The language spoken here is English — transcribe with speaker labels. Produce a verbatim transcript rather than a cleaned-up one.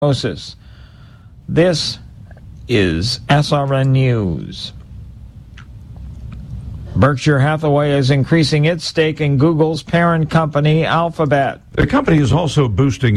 Speaker 1: This is S R N News. Berkshire Hathaway is increasing its stake in Google's parent company, Alphabet.
Speaker 2: The company is also boosting